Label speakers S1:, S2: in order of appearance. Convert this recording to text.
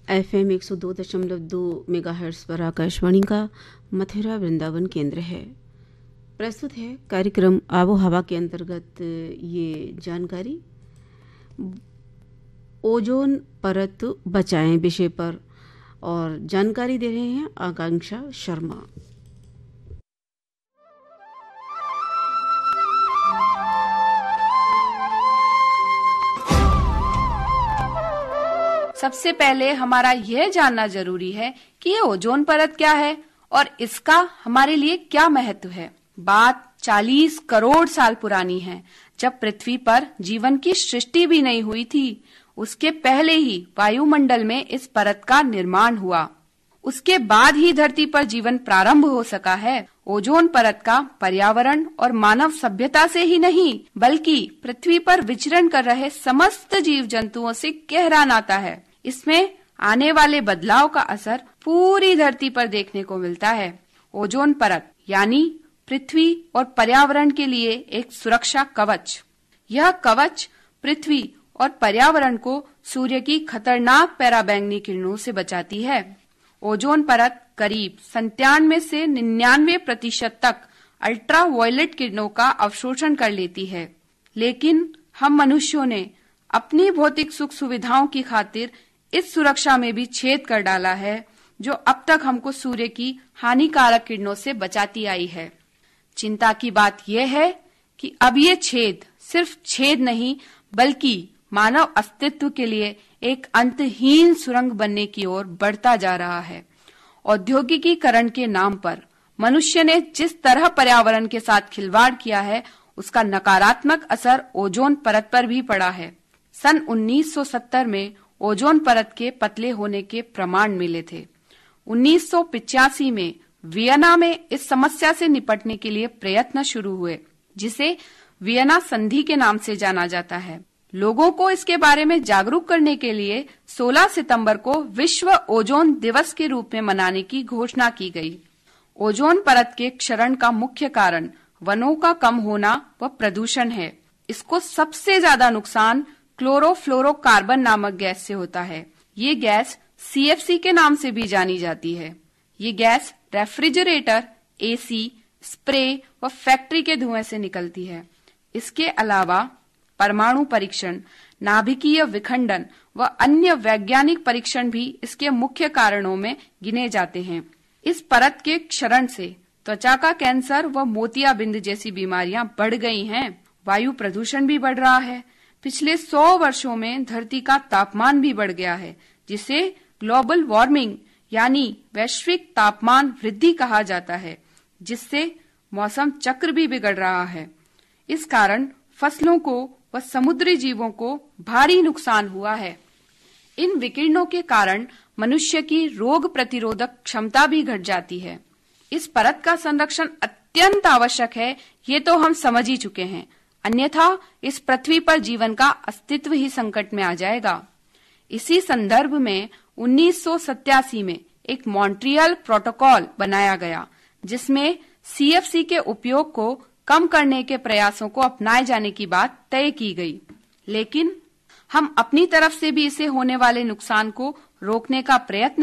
S1: FM 102.2 megahertz पर आकाशवाणी का मथुरा वृंदावन केंद्र है। प्रस्तुत है कार्यक्रम आबो हवा के अंतर्गत ये जानकारी ओजोन परत बचाएं विषय पर, और जानकारी दे रहे हैं आकांक्षा शर्मा।
S2: सबसे पहले हमारा यह जानना जरूरी है कि ये ओजोन परत क्या है और इसका हमारे लिए क्या महत्व है। बात 40 करोड़ साल पुरानी है, जब पृथ्वी पर जीवन की सृष्टि भी नहीं हुई थी। उसके पहले ही वायुमंडल में इस परत का निर्माण हुआ। उसके बाद ही धरती पर जीवन प्रारंभ हो सका है। ओजोन परत का पर्यावरण और मानव सभ्यता से ही नहीं, बल्कि पृथ्वी पर विचरण कर रहे समस्त जीव जंतुओं से गहरा नाता है। इसमें आने वाले बदलाव का असर पूरी धरती पर देखने को मिलता है। ओजोन परत यानी पृथ्वी और पर्यावरण के लिए एक सुरक्षा कवच। यह कवच पृथ्वी और पर्यावरण को सूर्य की खतरनाक पराबैंगनी किरणों से बचाती है। ओजोन परत करीब 97 से 99% तक अल्ट्रा वायलेट किरणों का अवशोषण कर लेती है। लेकिन हम मनुष्यों ने अपनी भौतिक सुख सुविधाओं की खातिर इस सुरक्षा में भी छेद कर डाला है, जो अब तक हमको सूर्य की हानिकारक किरणों से बचाती आई है। चिंता की बात यह है कि अब ये छेद सिर्फ छेद नहीं, बल्कि मानव अस्तित्व के लिए एक अंतहीन सुरंग बनने की ओर बढ़ता जा रहा है। औद्योगिकीकरण के नाम पर मनुष्य ने जिस तरह पर्यावरण के साथ खिलवाड़ किया है, उसका नकारात्मक असर ओजोन परत पर भी पड़ा है। सन 1970 में ओजोन परत के पतले होने के प्रमाण मिले थे। 1985 में वियना में इस समस्या से निपटने के लिए प्रयत्न शुरू हुए, जिसे वियना संधि के नाम से जाना जाता है। लोगों को इसके बारे में जागरूक करने के लिए 16 सितंबर को विश्व ओजोन दिवस के रूप में मनाने की घोषणा की गई। ओजोन परत के क्षरण का मुख्य कारण वनों का कम होना व प्रदूषण है। इसको सबसे ज्यादा नुकसान क्लोरोफ्लोरोकार्बन नामक गैस से होता है। ये गैस CFC के नाम से भी जानी जाती है। ये गैस रेफ्रिजरेटर, AC, स्प्रे व फैक्ट्री के धुएं से निकलती है। इसके अलावा परमाणु परीक्षण, नाभिकीय विखंडन व अन्य वैज्ञानिक परीक्षण भी इसके मुख्य कारणों में गिने जाते हैं। इस परत के क्षरण से त्वचा का कैंसर व मोतियाबिंद जैसी बीमारियां बढ़ गई हैं। वायु प्रदूषण भी बढ़ रहा है। पिछले 100 वर्षों में धरती का तापमान भी बढ़ गया है, जिसे ग्लोबल वार्मिंग यानी वैश्विक तापमान वृद्धि कहा जाता है, जिससे मौसम चक्र भी बिगड़ रहा है। इस कारण फसलों को व समुद्री जीवों को भारी नुकसान हुआ है। इन विकिरणों के कारण मनुष्य की रोग प्रतिरोधक क्षमता भी घट जाती है। इस परत का संरक्षण अत्यंत आवश्यक है, ये तो हम समझ ही चुके हैं। अन्यथा इस पृथ्वी पर जीवन का अस्तित्व ही संकट में आ जाएगा। इसी संदर्भ में 1987 में एक मॉन्ट्रियल प्रोटोकॉल बनाया गया, जिसमें CFC के उपयोग को कम करने के प्रयासों को अपनाए जाने की बात तय की गई। लेकिन हम अपनी तरफ से भी इसे होने वाले नुकसान को रोकने का प्रयत्न